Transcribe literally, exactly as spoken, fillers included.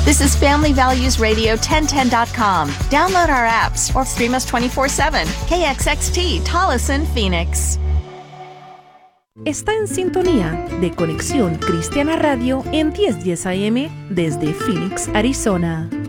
This is Family Values Radio ten ten dot com. Download our apps or stream us twenty-four seven. K X X T, Tolleson, Phoenix. Está en sintonía de Conexión Cristiana Radio en diez diez A M desde Phoenix, Arizona.